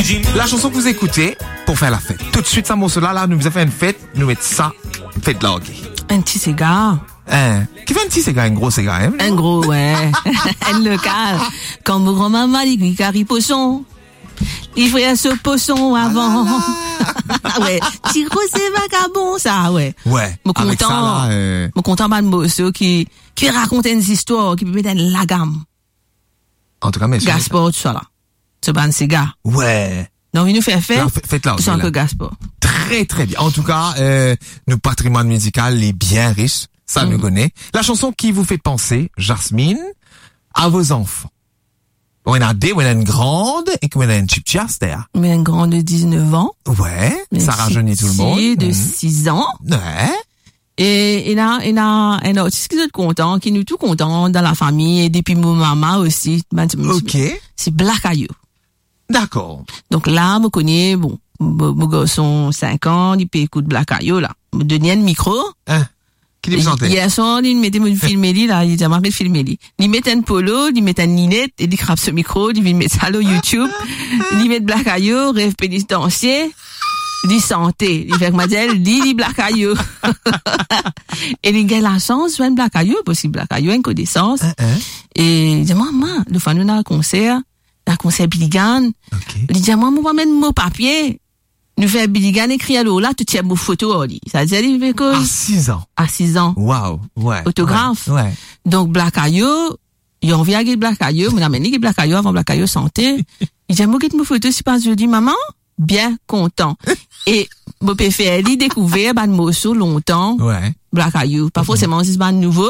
La chanson que vous écoutez pour faire la fête. Tout de suite, ça morceau-là, nous vous a fait une fête, nous mettons ça, fête là, ok. Un petit cigare. Qui fait un petit cigare, un gros cigare, hein? Un gros, ouais. Un local. Comme mon grand-maman, il carry poisson. Il fait ce poisson avant. Ouais. Petit rosé vagabond, ça, ouais. Ouais. Mon content, mal morceau qui raconte une histoire, qui peut mettre une lagam. En tout cas, mais Gaspard, tout ça, là. Ce ban cigare. Ouais. Donc, il nous fait faire. Faites là, sans que Gaspard. Très, très bien. En tout cas, notre patrimoine musical est bien riche. Ça, nous connaît. La chanson qui vous fait penser, Jasmine, à vos enfants. On a des, on a une grande, et qu'on a une chipchias derrière. Mais une grande de 19 ans. Ouais. Ça rajeunit tout le monde. De 6 ans. Ouais. Et il a un artiste qui est content, qui nous tout content dans la famille, et depuis mon maman aussi. Ok. C'est Black Ayou. D'accord. Donc là, je connais, bon, mon garçon 5 ans, il peut écouter Black Ayou, là. Me donner un micro. Qui dit chanter? Hier soir, il mettait mon filmer là, il a marqué de filmer lui. Il met un polo, il met un ninette, et il crappe ce micro, il met ça sur YouTube, il met Black Ayou, rêve pénitencier, il santé. Il fait que Madel, dit Black Ayou. Et il a la chance de Black Ayou, parce que Black Ayou a une connaissance. Et il dit, maman, le fan, on a un concert Billy Gunn. Il dit, maman, on va mettre mon papier. Nous fait Billy Gunn écrit à l'eau là, tu tiens mon photo, ça veut dire, il fait que. À 6 ans. À 6 ans. Wow, ouais. Autographe. Ouais. Donc, Black Ayou, il en vient avec Black Ayou, mon amène Black Ayou avant Black Ayou santé. Il dit, moi, quitte mon photo, si pas, je dis, maman, bien content. Et, mon père fait, il découvert, ban morceau longtemps. Ouais. Black Ayou. Pas forcément, c'est ban nouveau.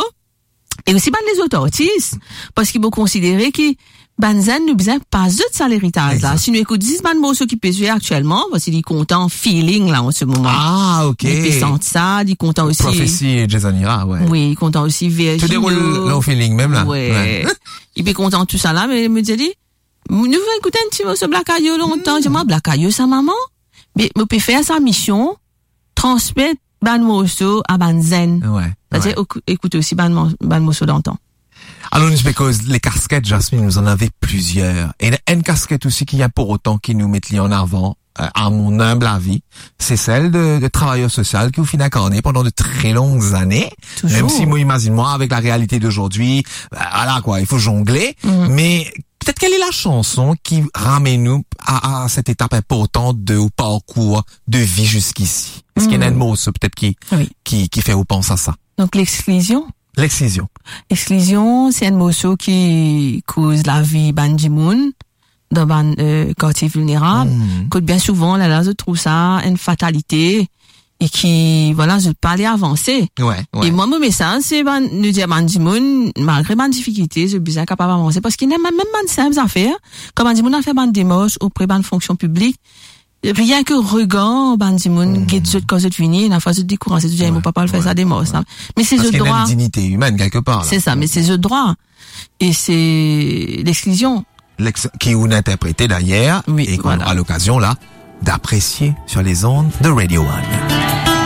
Et aussi, ban les autres artistes. Parce qu'il faut considérer que, Banzen nous besoin pas de ça l'héritage là. Si nous écoutons 10 ban morceaux qui peut jouer actuellement, parce qu'il est content feeling là en ce moment. Ah, ok. Il peut sentir ça, il est content aussi. Prophétie et Jason Ira, ouais. Oui, il est content aussi Virginie. Tu déroules là au feeling même là. Ouais. Il est content tout ça là, mais il me dit, nous voulons écouter un petit morceau Black Ayou longtemps. Je dis, moi, Black Ayou, sa maman. Mais, on peut faire sa mission, transmettre ban morceau à Banzen. Ouais. C'est-à-dire, écouter aussi ban morceau d'antan. Alors, parce que les casquettes, Jasmine, nous en avait plusieurs. Et une casquette aussi qui y a pour autant qui nous met en avant, à mon humble avis, c'est celle de travailleur social qui au final incarné pendant de très longues années. Toujours. Même si moi, imagine-moi, avec la réalité d'aujourd'hui, voilà quoi, il faut jongler. Mais peut-être quelle est la chanson qui ramène nous à cette étape importante au parcours de vie jusqu'ici? Est-ce qu'il y a un mot, peut-être qui fait vous penser à ça? Donc, l'exclusion. L'exclusion. Exclusion, c'est un morceau qui cause la vie bandimoun dans un quartier vulnérable. Que bien souvent, là, je trouve ça une fatalité et qui, voilà, je peux aller avancer. Ouais. Et moi, mon message, c'est de dire bandimoun, malgré ma difficulté, je suis bien capable d'avancer parce qu'il y a même de simples affaires. Comme bandimoun a fait ban démarche auprès de fonction publique. Rien que regard, bandimoun, get zut quand zut fini, la fois zut découragé, zut mon papa le fait ça des morts, ça. Mais c'est le droit. Parce qu'il y a une dignité humaine quelque part, là. C'est ça, mais c'est le droit. Et c'est l'exclusion. Qui est interprété d'ailleurs. Oui, et qu'on aura l'occasion, là, d'apprécier sur les ondes de Radio One.